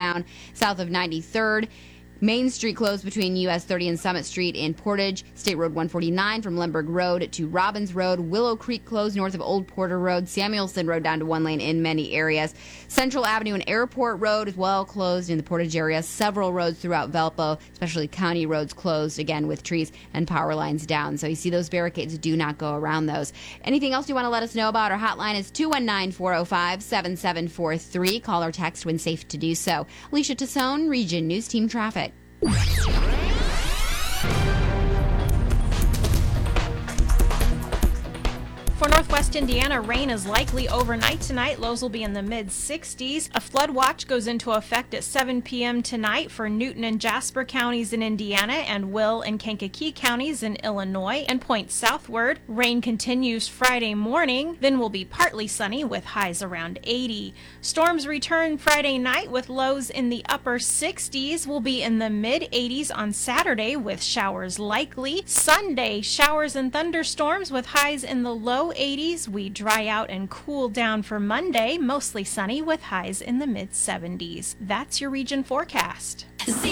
Watertown, south of 93rd. Main Street closed between US 30 and Summit Street in Portage. State Road 149 from Lemberg Road to Robbins Road. Willow Creek closed north of Old Porter Road. Samuelson Road down to one lane in many areas. Central Avenue and Airport Road as well closed in the Portage area. Several roads throughout Valpo, especially county roads, closed again with trees and power lines down. So you see those barricades, do not go around those. Anything else you want to let us know about? Our hotline is 219-405-7743. Call or text when safe to do so. Alicia Tassone, Region News Team Traffic. For Northwest Indiana, rain is likely overnight tonight. Lows will be in the mid-60s. A flood watch goes into effect at 7 p.m. tonight for Newton and Jasper counties in Indiana and Will and Kankakee counties in Illinois and points southward. Rain continues Friday morning, then will be partly sunny with highs around 80. Storms return Friday night with lows in the upper 60s. Will be in the mid-80s on Saturday with showers likely. Sunday, showers and thunderstorms with highs in the low 80s. We dry out and cool down for Monday, mostly sunny with highs in the mid-70s. That's your region forecast.